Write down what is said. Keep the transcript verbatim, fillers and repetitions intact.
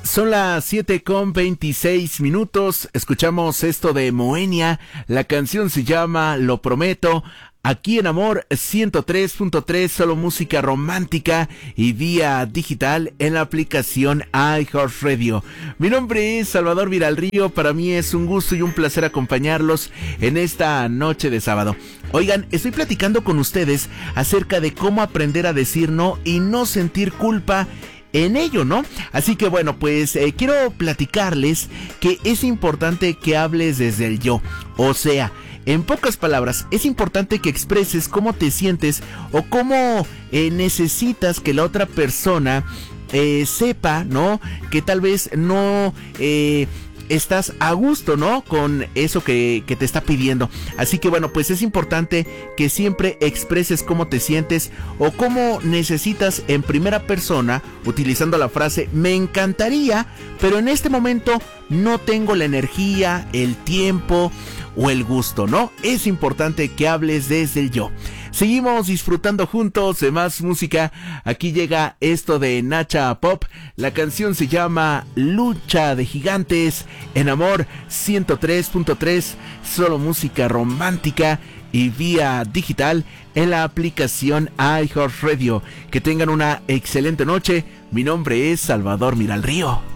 Son las siete con veintiséis minutos. Escuchamos esto de Moenia. La canción se llama Lo Prometo. Aquí en Amor ciento tres punto tres, solo música romántica y vía digital en la aplicación iHeartRadio. Mi nombre es Salvador Viralrío. Para mí es un gusto y un placer acompañarlos en esta noche de sábado. Oigan, estoy platicando con ustedes acerca de cómo aprender a decir no y no sentir culpa en ello, ¿no? Así que bueno, pues eh, quiero platicarles que es importante que hables desde el yo. O sea, en pocas palabras, es importante que expreses cómo te sientes o cómo eh, necesitas que la otra persona eh, sepa, ¿no? Que tal vez no eh, estás a gusto, ¿no? Con eso que, que te está pidiendo. Así que bueno, pues es importante que siempre expreses cómo te sientes o cómo necesitas en primera persona, utilizando la frase me encantaría, pero en este momento no tengo la energía, el tiempo o el gusto, ¿no? Es importante que hables desde el yo. Seguimos disfrutando juntos de más música. Aquí llega esto de Nacha Pop. La canción se llama Lucha de Gigantes en Amor ciento tres punto tres, solo música romántica y vía digital en la aplicación iHeartRadio. Que tengan una excelente noche. Mi nombre es Salvador Viralrío.